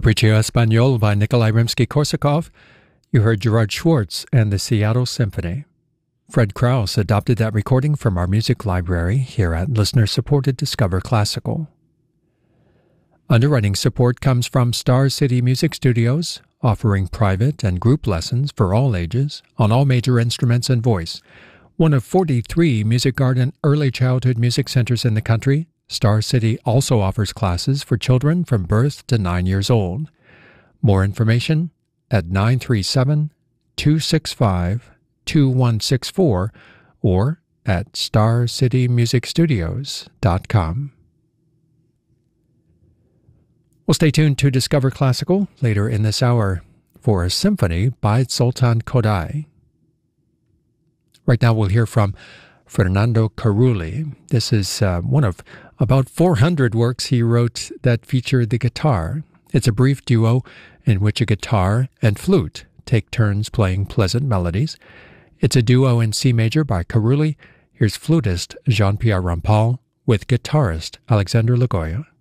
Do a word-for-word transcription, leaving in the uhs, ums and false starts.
Capriccio Espagnol by Nikolai Rimsky-Korsakov. You heard Gerard Schwartz and the Seattle Symphony. Fred Krause adopted that recording from our music library here at listener-supported Discover Classical. Underwriting support comes from Star City Music Studios, offering private and group lessons for all ages on all major instruments and voice. One of forty-three Music Garden early childhood music centers in the country, Star City also offers classes for children from birth to nine years old. More information at nine three seven, two six five, two one six four or at star city music studios dot com. Well, stay tuned to Discover Classical later in this hour for a symphony by Zoltan Kodály. Right now we'll hear from Fernando Carulli. This is uh, one of about four hundred works he wrote that feature the guitar. It's a brief duo in which a guitar and flute take turns playing pleasant melodies. It's a duo in C major by Carulli. Here's flutist Jean-Pierre Rampal with guitarist Alexandre Lagoya.